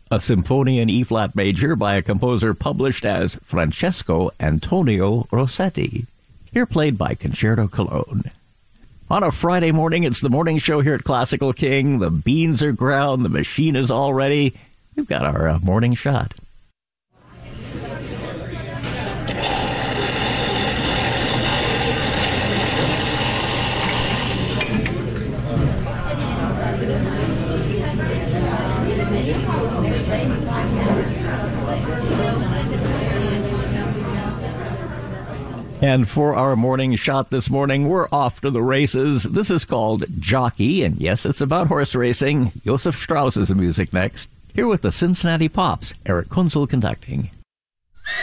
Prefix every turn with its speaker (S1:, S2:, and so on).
S1: a symphony in E-flat major by a composer published as Francesco Antonio Rossetti, here played by Concerto Cologne. On a Friday morning, it's the morning show here at Classical King. The beans are ground, the machine is all ready. We've got our morning shot. And for our morning shot this morning, we're off to the races. This is called Jockey, and yes, it's about horse racing. Josef Strauss is the music next. Here with the Cincinnati Pops, Eric Kunzel conducting.